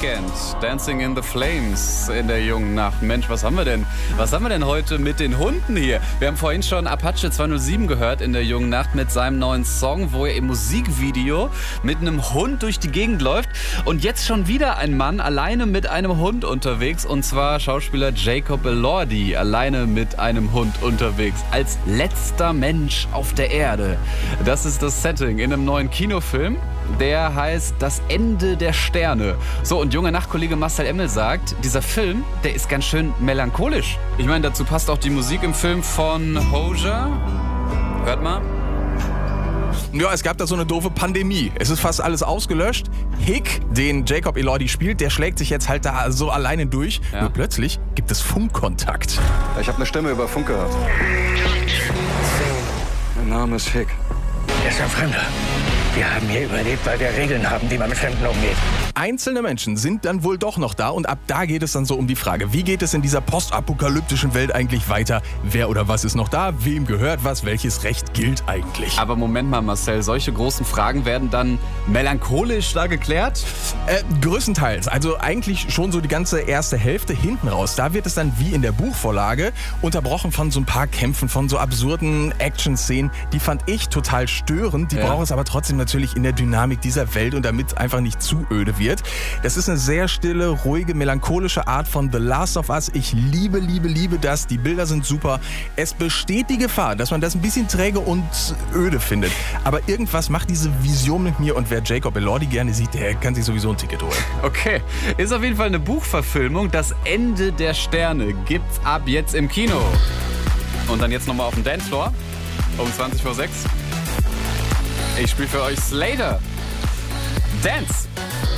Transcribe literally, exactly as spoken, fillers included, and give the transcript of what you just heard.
Weekend, Dancing in the Flames in der jungen Nacht. Mensch, was haben wir denn? Was haben wir denn heute mit den Hunden hier? Wir haben vorhin schon Apache zweihundertsieben gehört in der jungen Nacht mit seinem neuen Song, wo er im Musikvideo mit einem Hund durch die Gegend läuft. Und jetzt schon wieder ein Mann alleine mit einem Hund unterwegs. Und zwar Schauspieler Jacob Elordi, alleine mit einem Hund unterwegs. Als letzter Mensch auf der Erde. Das ist das Setting in einem neuen Kinofilm. Der heißt Das Ende der Sterne. So, und junger Nachtkollege Marcel Emmel sagt, dieser Film, der ist ganz schön melancholisch. Ich meine, dazu passt auch die Musik im Film von Hozier. Hört mal. Ja, es gab da so eine doofe Pandemie. Es ist fast alles ausgelöscht. Hick, den Jacob Elordi spielt, der schlägt sich jetzt halt da so alleine durch. Ja. Nur plötzlich gibt es Funkkontakt. Ich habe eine Stimme über Funk gehört. Mein Name ist Hick. Er ist ein Fremder. Wir haben hier überlebt, weil wir Regeln haben, wie man mit Fremden umgeht. Einzelne Menschen sind dann wohl doch noch da und ab da geht es dann so um die Frage, wie geht es in dieser postapokalyptischen Welt eigentlich weiter? Wer oder was ist noch da? Wem gehört was? Welches Recht gilt eigentlich? Aber Moment mal, Marcel, solche großen Fragen werden dann melancholisch da geklärt? Äh, größtenteils. Also eigentlich schon so die ganze erste Hälfte hinten raus. Da wird es dann wie in der Buchvorlage unterbrochen von so ein paar Kämpfen, von so absurden Action-Szenen. Die fand ich total störend. Die ja. braucht es aber trotzdem natürlich in der Dynamik dieser Welt und damit einfach nicht zu öde wird. Das ist eine sehr stille, ruhige, melancholische Art von The Last of Us. Ich liebe, liebe, liebe das. Die Bilder sind super. Es besteht die Gefahr, dass man das ein bisschen träge und öde findet. Aber irgendwas macht diese Vision mit mir und wer Jacob Elordi gerne sieht, der kann sich sowieso ein Ticket holen. Okay, ist auf jeden Fall eine Buchverfilmung. Das Ende der Sterne gibt's ab jetzt im Kino. Und dann jetzt nochmal auf dem Dancefloor um zwanzig vor sechs. Ich spiele für euch Slater. Dance.